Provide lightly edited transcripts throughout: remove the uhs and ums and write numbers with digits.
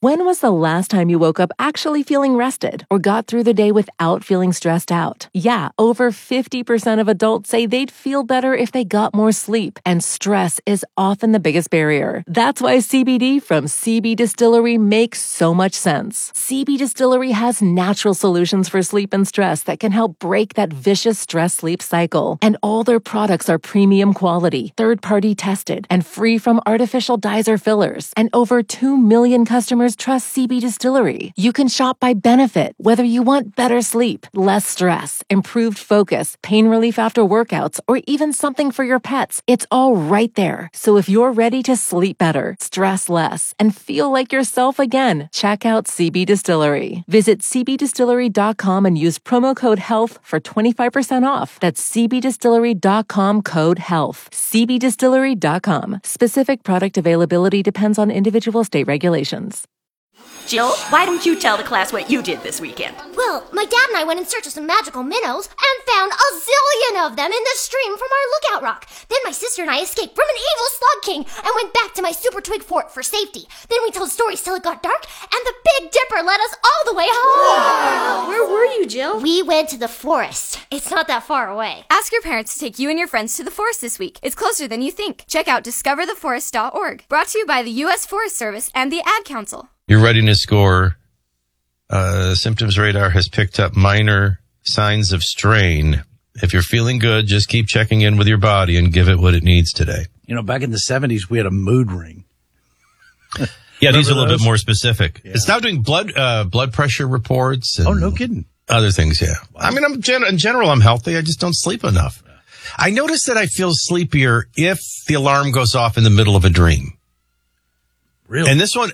When was the last time you woke up actually feeling rested or got through the day without feeling stressed out? Yeah, over 50% of adults say they'd feel better if they got more sleep, and stress is often the biggest barrier. That's why CBD from CB Distillery makes so much sense. CB Distillery has natural solutions for sleep and stress that can help break that vicious stress-sleep cycle. And all their products are premium quality, third-party tested, and free from artificial dyes or fillers. And over 2 million customers trust CB Distillery. You can shop by benefit, whether you want better sleep, less stress, improved focus, pain relief after workouts, or even something for your pets. It's all right there. So if you're ready to sleep better, stress less, and feel like yourself again, check out CB Distillery. Visit cbdistillery.com and use promo code HEALTH for 25% off. That's cbdistillery.com, code HEALTH. cbdistillery.com. Specific product availability depends on individual state regulations. Jill, why don't you tell the class what you did this weekend? Well, my dad and I went in search of some magical minnows and found a zillion of them in the stream from our lookout rock. Then my sister and I escaped from an evil slug king and went back to my super twig fort for safety. Then we told stories till it got dark, and the Big Dipper led us all the way home. Wow. Where were you, Jill? We went to the forest. It's not that far away. Ask your parents to take you and your friends to the forest this week. It's closer than you think. Check out discovertheforest.org. Brought to you by the U.S. Forest Service and the Ad Council. Your readiness score, symptoms radar has picked up minor signs of strain. If you're feeling good, just keep checking in with your body and give it what it needs today. You know, back in the 70s, we had a mood ring. Yeah, these are a little bit more specific. Yeah. It's now doing blood pressure reports. And oh, no kidding. Other things, yeah. Wow. I mean, in general, I'm healthy. I just don't sleep enough. Yeah. I notice that I feel sleepier if the alarm goes off in the middle of a dream. Really? And this one,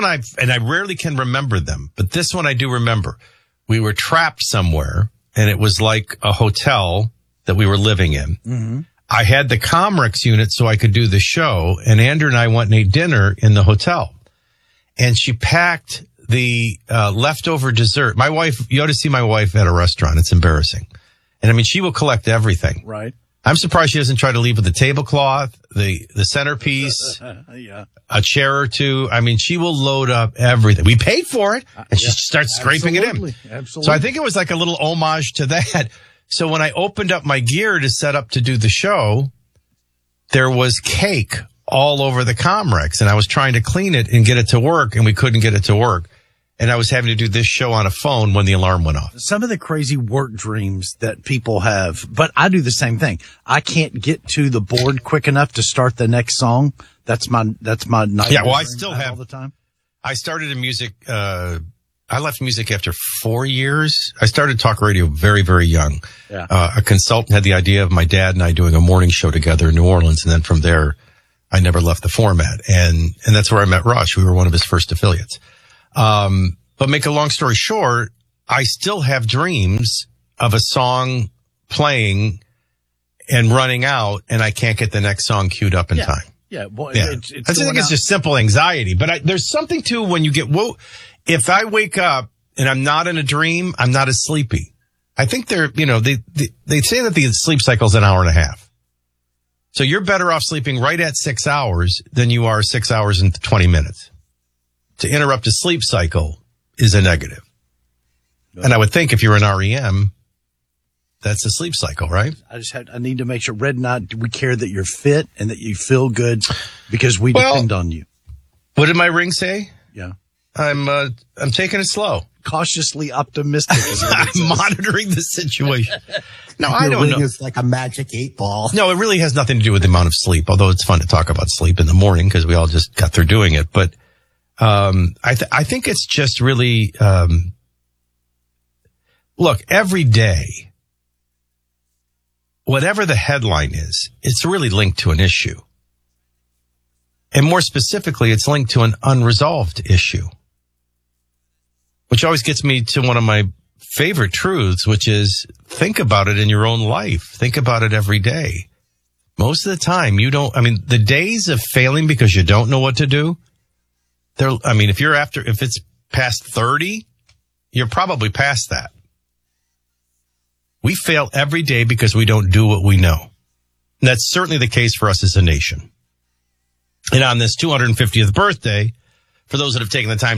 I rarely can remember them, but this one I do remember. We were trapped somewhere, and it was like a hotel that we were living in. Mm-hmm. I had the Comrex unit so I could do the show, and Andrew and I went and ate dinner in the hotel. And she packed the leftover dessert. My wife, you ought to see my wife at a restaurant. It's embarrassing. And I mean, she will collect everything. Right. I'm surprised she doesn't try to leave with the tablecloth, the centerpiece, yeah. A chair or two. I mean, she will load up everything. We paid for it, and she starts scraping it in. Absolutely. So I think it was like a little homage to that. So when I opened up my gear to set up to do the show, there was cake all over the Comrex, and I was trying to clean it and get it to work, and we couldn't get it to work. And I was having to do this show on a phone when the alarm went off. Some of the crazy work dreams that people have, but I do the same thing. I can't get to the board quick enough to start the next song. That's my night. Yeah, well, I still have all the time. I started in music. I left music after 4 years. I started talk radio very, very young. Yeah. A consultant had the idea of my dad and I doing a morning show together in New Orleans, and then from there, I never left the format. And that's where I met Rush. We were one of his first affiliates. But make a long story short, I still have dreams of a song playing and running out, and I can't get the next song queued up in time. Yeah. Well, yeah. I think it's just simple anxiety, but there's something too when you get, if I wake up and I'm not in a dream, I'm not as sleepy. I think they say that the sleep cycle is an hour and a half. So you're better off sleeping right at 6 hours than you are 6 hours and 20 minutes. To interrupt a sleep cycle is a negative. And I would think if you're an REM, that's a sleep cycle, right? I need to make sure, Red and I, we care that you're fit and that you feel good because we depend on you. What did my ring say? Yeah. I'm taking it slow. Cautiously optimistic. I'm monitoring the situation. No, I don't know. It's like a magic 8-ball. No, it really has nothing to do with the amount of sleep, although it's fun to talk about sleep in the morning because we all just got through doing it. But I think it's just really, look, every day, whatever the headline is, it's really linked to an issue. And more specifically, it's linked to an unresolved issue, which always gets me to one of my favorite truths, which is think about it in your own life. Think about it every day. Most of the time, the days of failing because you don't know what to do, if it's past 30, you're probably past that. We fail every day because we don't do what we know. And that's certainly the case for us as a nation. And on this 250th birthday, for those that have taken the time